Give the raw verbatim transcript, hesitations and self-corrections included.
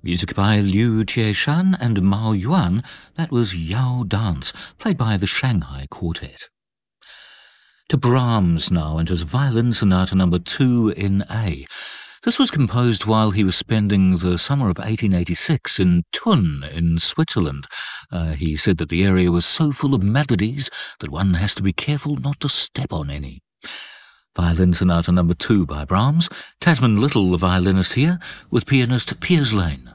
Music by Liu Jieshan and Mao Yuan. That was Yao Dance, played by the Shanghai Quartet. To Brahms now and his Violin Sonata number two in A. This was composed while he was spending the summer of eighteen eighty-six in Thun in Switzerland. Uh, he said that the area was so full of melodies that one has to be careful not to step on any. Violin Sonata number two by Brahms. Tasman Little, the violinist here, with pianist Piers Lane.